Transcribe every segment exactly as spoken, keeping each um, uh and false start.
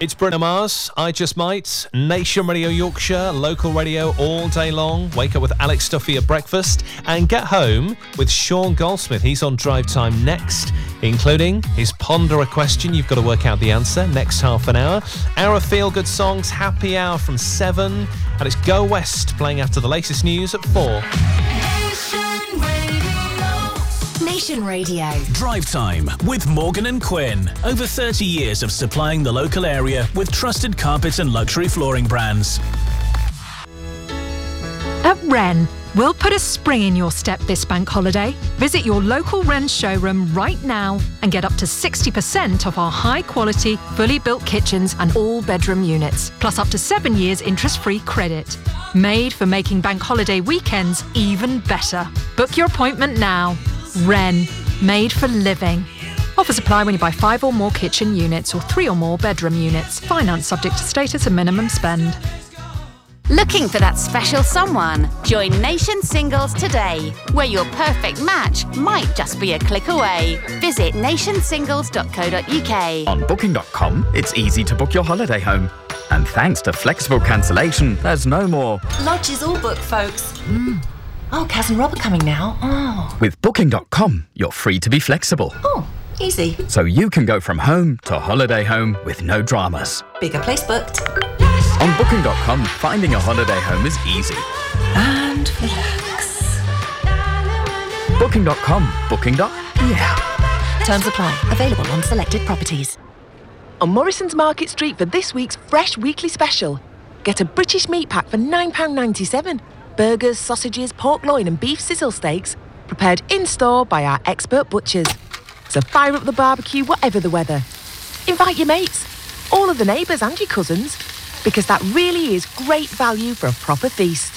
It's Bruno Mars, I Just Might, Nation Radio Yorkshire, local radio all day long. Wake up with Alex Duffy at breakfast and get home with Sean Goldsmith. He's on Drive Time next, including his Ponder a Question. You've got to work out the answer next half an hour. Hour of feel-good songs, happy hour from seven. And it's Go West playing after the latest news at four. Nation Radio. Drive Time with Morgan and Quinn. Over thirty years of supplying the local area with trusted carpet and luxury flooring brands. At Wren, we'll put a spring in your step this bank holiday. Visit your local Wren showroom right now and get up to sixty percent off our high-quality, fully built kitchens and all-bedroom units, plus up to seven years interest-free credit. Made for making bank holiday weekends even better. Book your appointment now. Wren, made for living. Offers apply when you buy five or more kitchen units or three or more bedroom units. Finance subject to status and minimum spend. Looking for that special someone? Join Nation Singles today, where your perfect match might just be a click away. Visit nation singles dot co dot uk. On booking dot com, it's easy to book your holiday home. And thanks to flexible cancellation, there's no more. Lodge is all booked, folks. Mm. Oh, Kaz and Rob are coming now. Oh. With booking dot com, you're free to be flexible. Oh, easy. So you can go from home to holiday home with no dramas. Bigger place booked. On booking dot com, finding a holiday home is easy. And relax. booking dot com. Booking. Yeah. Terms apply. Available on selected properties. On Morrison's Market Street for this week's fresh weekly special. Get a British meat pack for nine pounds ninety-seven. Burgers, sausages, pork loin and beef sizzle steaks, prepared in-store by our expert butchers. So fire up the barbecue whatever the weather. Invite your mates, all of the neighbours and your cousins, because that really is great value for a proper feast.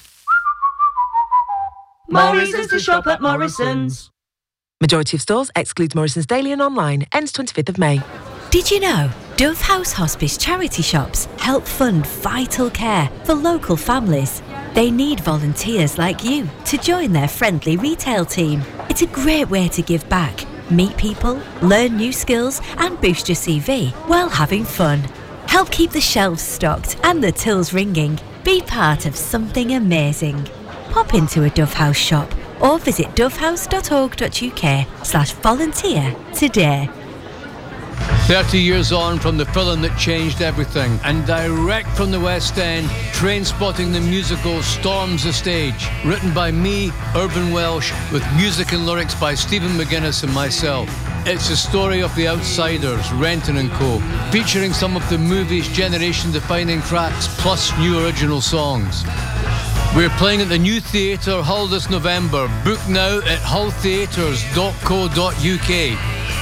Morrison's to shop at Morrison's. Majority of stores excludes Morrison's Daily and online. Ends twenty-fifth of May. Did you know Dove House Hospice charity shops help fund vital care for local families? They need volunteers like you to join their friendly retail team. It's a great way to give back, meet people, learn new skills and boost your C V while having fun. Help keep the shelves stocked and the tills ringing. Be part of something amazing. Pop into a Dove House shop or visit dovehouse dot org dot uk slash volunteer today. thirty years on from the film that changed everything, and direct from the West End, Trainspotting the musical storms the stage. Written by me, Urban Welsh, with music and lyrics by Stephen McGuinness and myself. It's a story of the outsiders, Renton and Co, featuring some of the movie's generation-defining tracks, plus new original songs. We're playing at the New Theatre Hull this November. Book now at hull theatres dot co dot uk.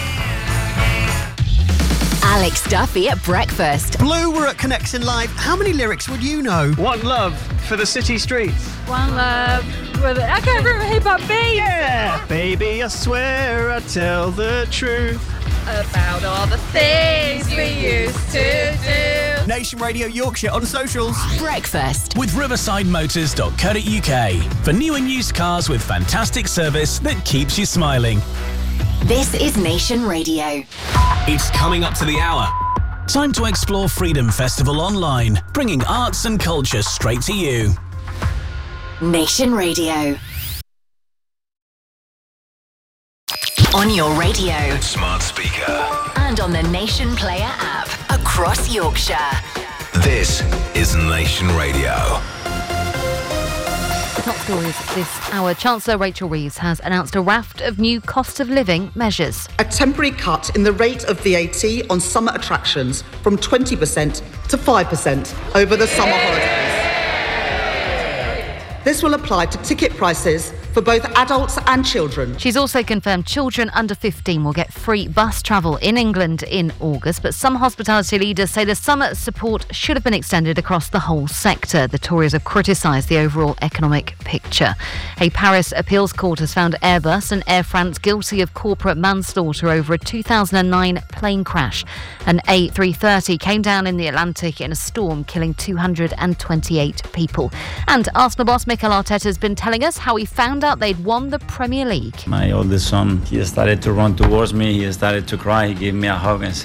Alex Duffy at breakfast. Blue were at Connection Live. How many lyrics would you know? One love for the city streets. One love for the... I can't remember hip hop beat. Yeah, baby, I swear I tell the truth about all the things we used to do. Nation Radio Yorkshire on socials. Breakfast with riverside motors dot co dot uk for new and used cars with fantastic service that keeps you smiling. This is Nation Radio. It's coming up to the hour. Time to explore Freedom Festival online, bringing arts and culture straight to you. Nation Radio. On your radio, smart speaker, and on the Nation Player app across Yorkshire. This is Nation Radio. Top stories this hour. Chancellor Rachel Reeves has announced a raft of new cost of living measures. A temporary cut in the rate of V A T on summer attractions from twenty percent to five percent over the summer holidays. This will apply to ticket prices for both adults and children. She's also confirmed children under fifteen will get free bus travel in England in August, but some hospitality leaders say the summer support should have been extended across the whole sector. The Tories have criticised the overall economic picture. A Paris appeals court has found Airbus and Air France guilty of corporate manslaughter over a two thousand nine plane crash. An A three thirty came down in the Atlantic in a storm, killing two hundred twenty-eight people. And Arsenal boss Mikel Arteta has been telling us how he found out they'd won the Premier League. My oldest son, he started to run towards me, he started to cry, he gave me a hug and said,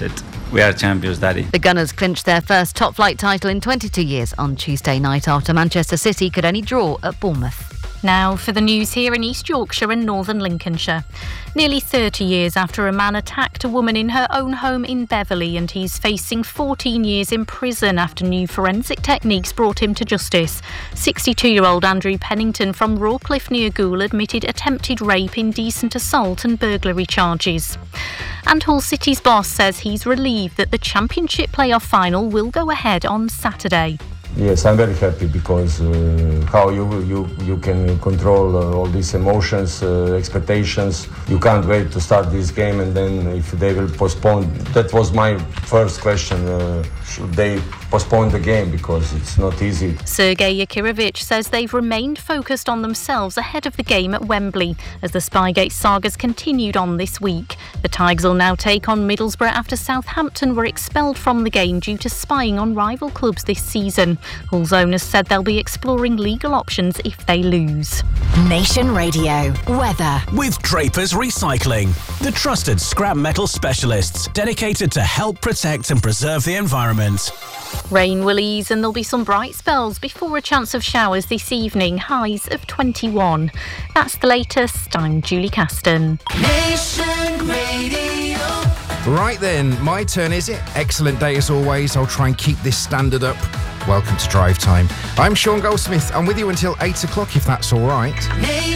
We are champions, Daddy. The Gunners clinched their first top-flight title in twenty-two years on Tuesday night after Manchester City could only draw at Bournemouth. Now for the news here in East Yorkshire and northern Lincolnshire. Nearly thirty years after a man attacked a woman in her own home in Beverley, and he's facing fourteen years in prison after new forensic techniques brought him to justice. sixty-two-year-old Andrew Pennington from Rawcliffe near Goole admitted attempted rape, indecent assault and burglary charges. And Hull City's boss says he's relieved that the Championship playoff final will go ahead on Saturday. Yes, I'm very happy because uh, how you you you can control uh, all these emotions, uh, expectations. You can't wait to start this game, and then if they will postpone. That was my first question. Uh, should they postpone the game because it's not easy? Sergei Yakirovich says they've remained focused on themselves ahead of the game at Wembley as the Spygate sagas continued on this week. The Tigers will now take on Middlesbrough after Southampton were expelled from the game due to spying on rival clubs this season. Hull's owners said they'll be exploring legal options if they lose. Nation Radio weather with Drapers Recycling, the trusted scrap metal specialists dedicated to help protect and preserve the environment. Rain will ease and there'll be some bright spells before a chance of showers this evening, highs of twenty-one. That's the latest. I'm Julie Caston. Nation Radio. Right then, my turn, is it? Excellent day as always. I'll try and keep this standard up. Welcome to Drive Time. I'm Sean Goldsmith. I'm with you until eight o'clock if that's all right.